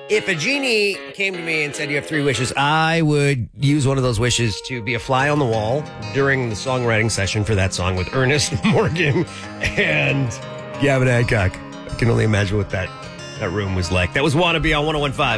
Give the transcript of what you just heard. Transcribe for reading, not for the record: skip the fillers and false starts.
If a genie came to me and said you have 3 wishes, I would use one of those wishes to be a fly on the wall during the songwriting session for that song with Ernest Morgan and Gavin Hancock. I can only imagine what that room was like. That was Wannabe on 101.5.